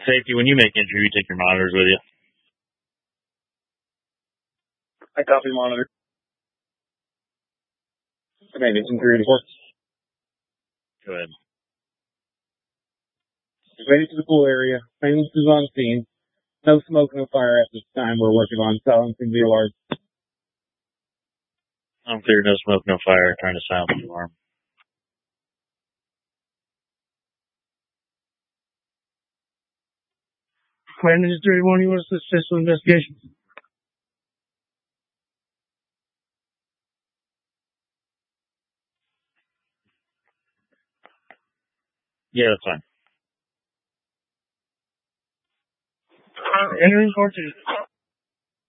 Safety, when you make entry, you take your monitors with you. I copy monitor. Maybe some 3 report. Go ahead. Ready to the pool area. Fence is on scene. No smoke, no fire at this time. We're working on silencing the alarm. I'm clear, no smoke, no fire. Trying to silence the alarm. Command is 31. You want us to assist with investigation? Yeah, that's fine. Entering fortune.